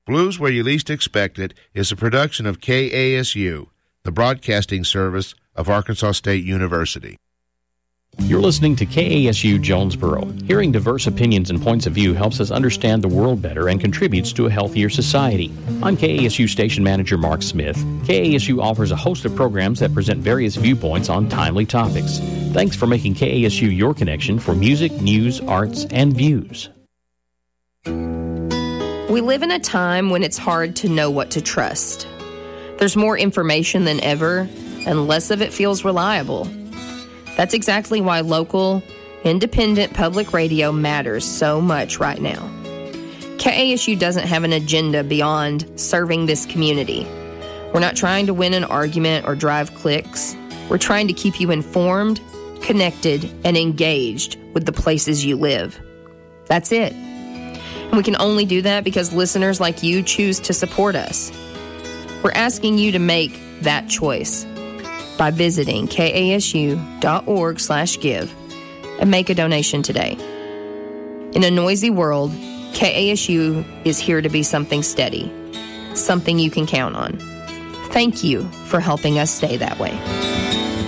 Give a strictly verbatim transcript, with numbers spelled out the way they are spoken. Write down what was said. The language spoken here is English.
Blues Where You Least Expect It is a production of K A S U, the broadcasting service of Arkansas State University. You're listening to K A S U Jonesboro. Hearing diverse opinions and points of view helps us understand the world better and contributes to a healthier society. I'm K A S U Station Manager Mark Smith. K A S U offers a host of programs that present various viewpoints on timely topics. Thanks for making K A S U your connection for music, news, arts, and views. We live in a time when it's hard to know what to trust. There's more information than ever, and less of it feels reliable. That's exactly why local, independent public radio matters so much right now. K A S U doesn't have an agenda beyond serving this community. We're not trying to win an argument or drive clicks. We're trying to keep you informed, connected, and engaged with the places you live. That's it. And we can only do that because listeners like you choose to support us. We're asking you to make that choice by visiting kasu.org slash give and make a donation today. In a noisy world, K A S U is here to be something steady, something you can count on. Thank you for helping us stay that way.